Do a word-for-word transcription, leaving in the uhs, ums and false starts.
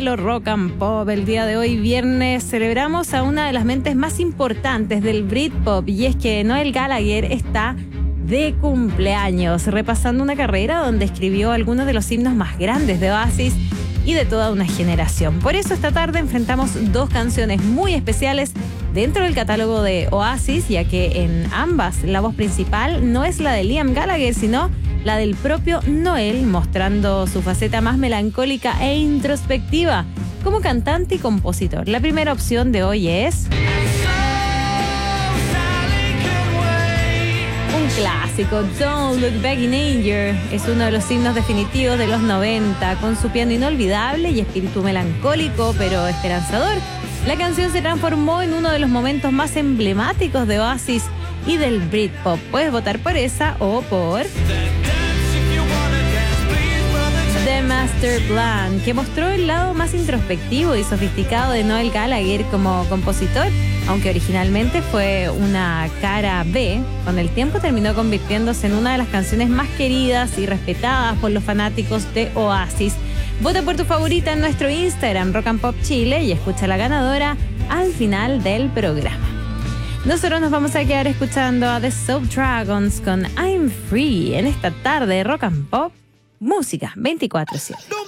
vuelo Rock and Pop. El día de hoy, viernes, celebramos a una de las mentes más importantes del Britpop, y es que Noel Gallagher está de cumpleaños, repasando una carrera donde escribió algunos de los himnos más grandes de Oasis y de toda una generación. Por eso esta tarde enfrentamos dos canciones muy especiales dentro del catálogo de Oasis, ya que en ambas la voz principal no es la de Liam Gallagher, sino la del propio Noel, mostrando su faceta más melancólica e introspectiva como cantante y compositor. La primera opción de hoy es un clásico, Don't Look Back in Anger. Es uno de los himnos definitivos de los noventa, con su piano inolvidable y espíritu melancólico pero esperanzador. La canción se transformó en uno de los momentos más emblemáticos de Oasis y del Britpop. Puedes votar por esa o por The Master Plan, que mostró el lado más introspectivo y sofisticado de Noel Gallagher como compositor, aunque originalmente fue una cara B. Con el tiempo terminó convirtiéndose en una de las canciones más queridas y respetadas por los fanáticos de Oasis. Vota por tu favorita en nuestro Instagram, Rock and Pop Chile, y escucha a la ganadora al final del programa. Nosotros nos vamos a quedar escuchando a The Soap Dragons con I'm Free en esta tarde de Rock and Pop, música veinticuatro siete.